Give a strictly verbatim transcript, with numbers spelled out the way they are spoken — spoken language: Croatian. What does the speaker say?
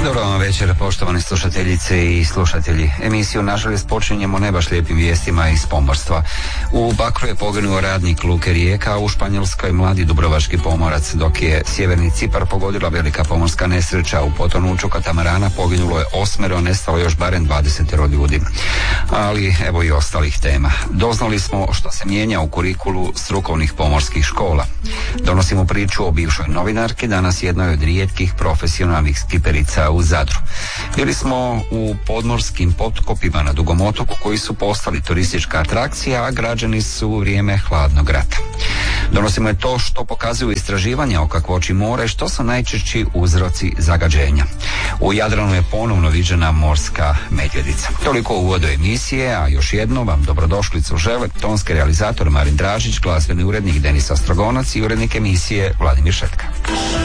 Dobro vam večer, poštovane slušateljice i slušatelji. Emisiju nažalost počinjemo ne baš lijepim vijestima iz pomorstva. U Bakru je poginuo radnik Luke Rijeka, a u Španjolskoj mladi dubrovački pomorac, dok je sjeverni Cipar pogodila velika pomorska nesreća. U potonuću katamarana poginulo je osmero, nestalo još barem dvadesetero ljudi. Ali evo i ostalih tema. Doznali smo što se mijenja u kurikulu strukovnih pomorskih škola. Donosimo priču o bivšoj novinarki, danas jednoj od rijetkih profesionalnih skiperica u Zadru. Bili smo u podmorskim potkopima na Dugom otoku koji su postali turistička atrakcija, a građani su u vrijeme hladnog rata. Donosimo je to što pokazuju istraživanja o kakvoći mora i što su najčešći uzroci zagađenja. U Jadranu je ponovno viđena morska medvjedica. Toliko u uvodu emisije, a još jednom vam dobrodošlicu žele tonski realizator Marin Dražić, glazbeni urednik Denis Astrogonac i urednik emisije Vladimir Šetka.